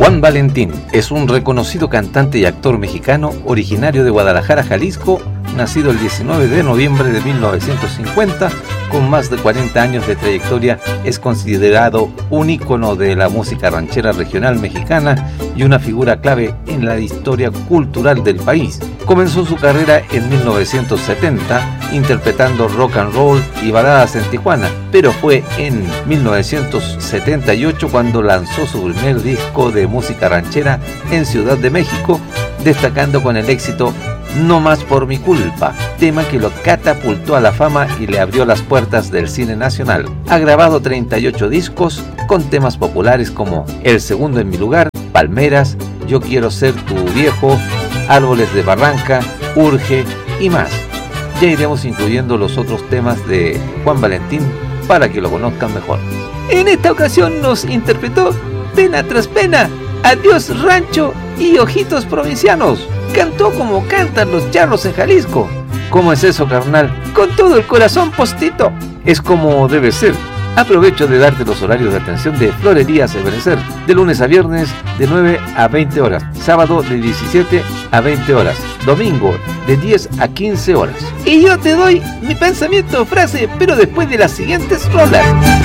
Juan Valentín es un reconocido cantante y actor mexicano originario de Guadalajara, Jalisco, nacido el 19 de noviembre de 1950, con más de 40 años de trayectoria. Es considerado un ícono de la música ranchera regional mexicana y una figura clave en la historia cultural del país. Comenzó su carrera en 1970 interpretando rock and roll y baladas en Tijuana, pero fue en 1978 cuando lanzó su primer disco de música ranchera en Ciudad de México, destacando con el éxito No más por mi culpa, tema que lo catapultó a la fama y le abrió las puertas del cine nacional. Ha grabado 38 discos con temas populares como El segundo en mi lugar, Palmeras, Yo quiero ser tu viejo, Árboles de Barranca, Urge y más. Ya iremos incluyendo los otros temas de Juan Valentín para que lo conozcan mejor. En esta ocasión nos interpretó Pena tras Pena, Adiós Rancho y Ojitos Provincianos. Cantó como cantan los charros en Jalisco. ¿Cómo es eso, carnal? Con todo el corazón postito. Es como debe ser. Aprovecho de darte los horarios de atención de Florerías Ebenezer, de lunes a viernes de 9 a 20 horas, sábado de 17 a 20 horas, domingo de 10 a 15 horas. Y yo te doy mi pensamiento o frase, pero después de las siguientes rolas.